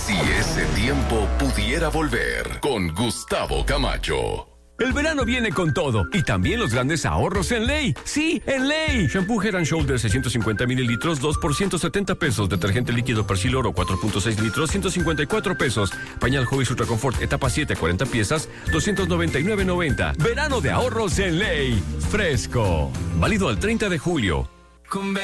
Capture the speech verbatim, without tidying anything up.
Si ese tiempo pudiera volver, con Gustavo Camacho. El verano viene con todo y también los grandes ahorros en Ley. Sí, en Ley. Shampoo Head and Shoulders seiscientos cincuenta mililitros, dos por ciento setenta pesos. Detergente líquido Persil Oro cuatro punto seis litros, ciento cincuenta y cuatro pesos. Pañal Hobbies Ultra Confort etapa siete, cuarenta piezas, doscientos noventa y nueve noventa. Verano de ahorros en Ley. Fresco. Válido al treinta de julio.